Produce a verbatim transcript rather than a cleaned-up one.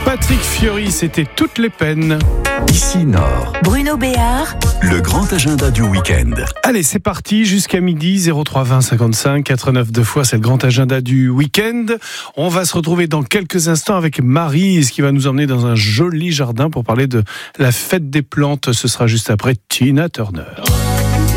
Patrick Fiori, c'était toutes les peines. Ici Nord. Bruno Béard. Le grand agenda du week-end. Allez, c'est parti jusqu'à midi, zéro trois vingt cinquante-cinq quatre-neuf deux fois, c'est le grand agenda du week-end. On va se retrouver dans quelques instants avec Maryse qui va nous emmener dans un joli jardin pour parler de la fête des plantes. Ce sera juste après Tina Turner.